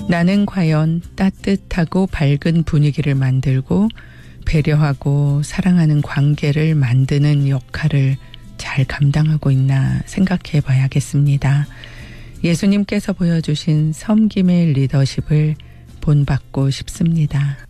나는 과연 따뜻하고 밝은 분위기를 만들고 배려하고 사랑하는 관계를 만드는 역할을 잘 감당하고 있나 생각해 봐야겠습니다. 예수님께서 보여주신 섬김의 리더십을 본받고 싶습니다.